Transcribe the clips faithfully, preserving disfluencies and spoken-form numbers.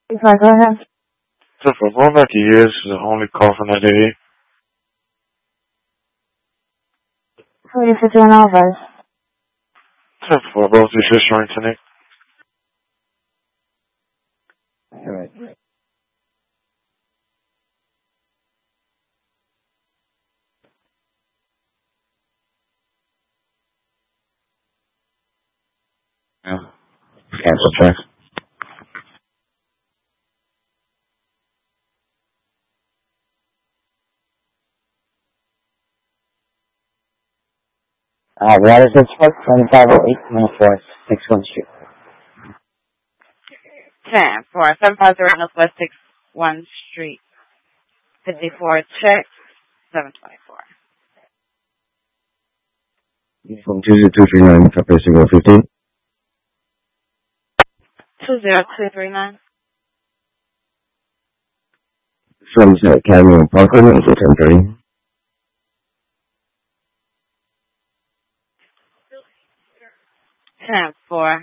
Sorry, go ahead. So for going back to years, this is the only call from that day. Who are you for doing all those? So for both the fish ring tonight. Alright. Yeah. Cancel check. Uh, what is this for? twenty-five oh eight, twenty-four, six one Street. ten for seven five zero Northwest six one Street. fifty-four check, seven twenty-four. From two zero two three nine, Cafe Single fifteen. two zero two three nine. Sunset Academy in Parkland until ten thirty. ten four.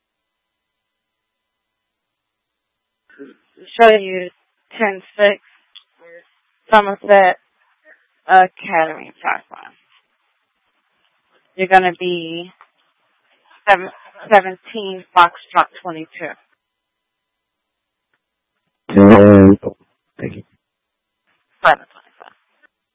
Show you ten six. Somerset Academy Parkland. You're going to be seven, seventeen Foxtrot twenty-two. And, oh, thank you. Seven.